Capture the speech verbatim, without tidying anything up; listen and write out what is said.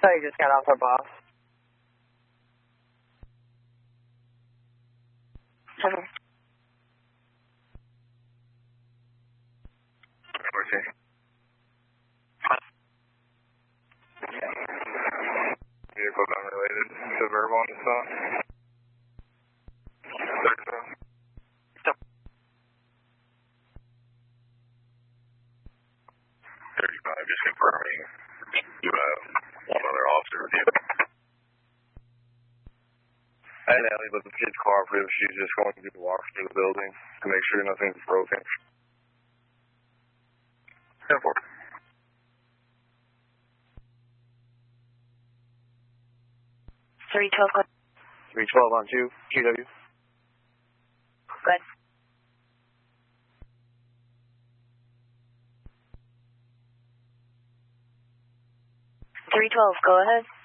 So you just got off our boss. Hello. Okay. Vehicle unrelated to verbal on the spot. thirty-five, just confirming you have one other officer with you. I had Allie, but the kid's cooperative. She's just going to do the walk through the building to make sure nothing's broken. ten four. three twelve. three twelve on two, Q W. Good. three twelve, go ahead.